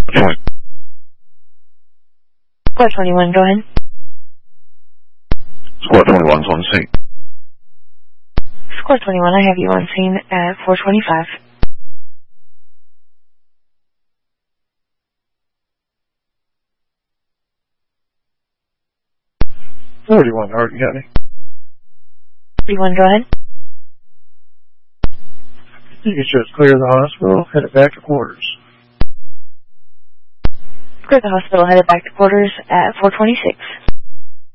Squad 21, go ahead. Squad 21's on scene. Squad 21, I have you on scene at 425. 31, Hardin County. 31, go ahead. You can just clear the hospital, headed back to quarters. Clear the hospital, headed back to quarters at 426.